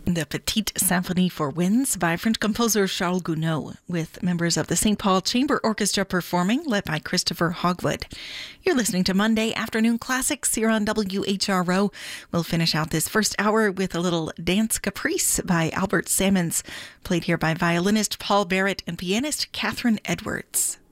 The Petite Symphonie for Winds by French composer Charles Gounod, with members of the St. Paul Chamber Orchestra performing, led by Christopher Hogwood. You're listening to Monday Afternoon Classics here on WHRO. We'll finish out this first hour with a little Dance Caprice by Albert Salmons, played here by violinist Paul Barrett and pianist Catherine Edwards.